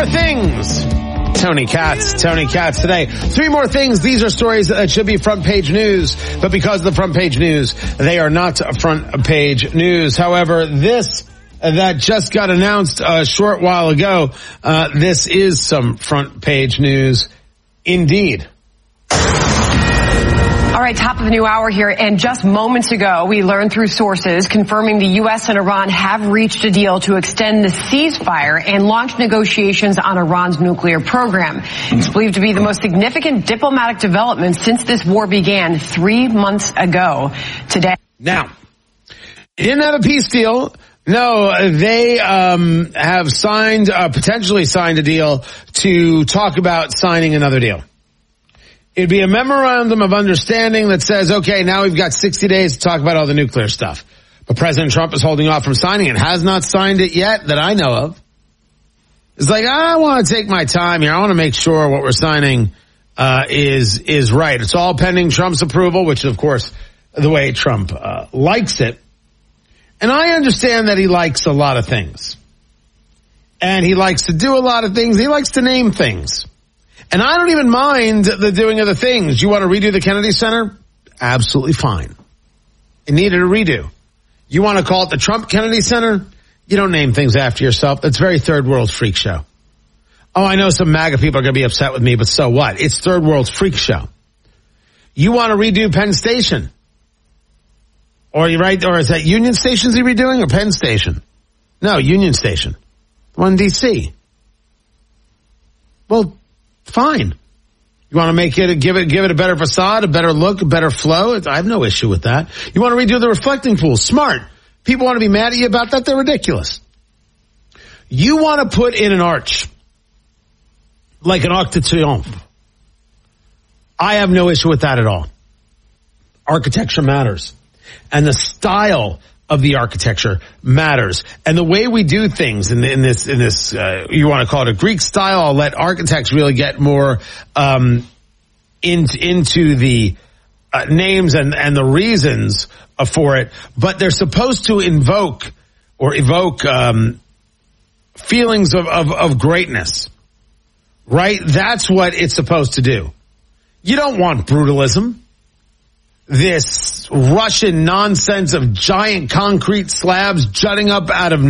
more things. Tony Katz today. Three more things. These are stories that should be front page news, but because of the front page news, they are not front page news. However, this that just got announced a short while ago, this is some front page news indeed. All right, top of the new hour here. And just moments ago, we learned through sources confirming the U.S. and Iran have reached a deal to extend the ceasefire and launch negotiations on Iran's nuclear program. It's believed to be the most significant diplomatic development since this war began 3 months ago today. Now, they didn't have a peace deal. No, they have signed, potentially signed a deal to talk about signing another deal. It'd be a memorandum of understanding that says, okay, now we've got 60 days to talk about all the nuclear stuff. But President Trump is holding off from signing it, has not signed it yet that I know of. It's like, I want to take my time here. I want to make sure what we're signing is right. It's all pending Trump's approval, which is, of course, the way Trump likes it. And I understand that he likes a lot of things. And he likes to do a lot of things. He likes to name things. And I don't even mind the doing of the things. You want to redo the Kennedy Center? Absolutely fine. It needed a redo. You want to call it the Trump Kennedy Center? You don't name things after yourself. That's very third world freak show. Oh, I know some MAGA people are going to be upset with me, but so what? It's third world freak show. You want to redo Penn Station? Or you right? Or is that Union Station he redoing or Penn Station? No, Union Station. The one in D.C. Well, fine. You want to make it, give it a better facade, a better look, a better flow? I have no issue with that. You want to redo the reflecting pool? Smart. People want to be mad at you about that? They're ridiculous. You want to put in an arch, like an Arc de Triomphe. I have no issue with that at all. Architecture matters. And the style of the architecture matters. And the way we do things in this, you want to call it a Greek style. I'll let architects really get more, into the, names and the reasons for it. But they're supposed to evoke, feelings of greatness. Right? That's what it's supposed to do. You don't want brutalism. This Russian nonsense of giant concrete slabs jutting up out of